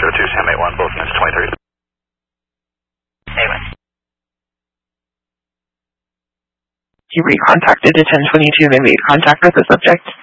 602 Sam 81, both minutes 23. Anyway. You recontacted to 1022 and made contact with the subject.